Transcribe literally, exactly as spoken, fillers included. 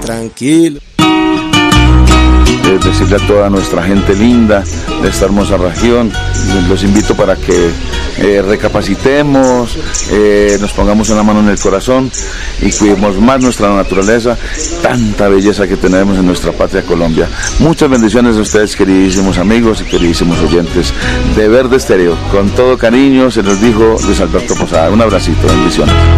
tranquilo. Eh, decirle a toda nuestra gente linda de esta hermosa región, los invito para que eh, recapacitemos, eh, nos pongamos una mano en el corazón y cuidemos más nuestra naturaleza, tanta belleza que tenemos en nuestra patria Colombia. Muchas bendiciones a ustedes, queridísimos amigos y queridísimos oyentes de Verde Estéreo. Con todo cariño se los dijo Luis Alberto Posada. Un abracito, bendiciones.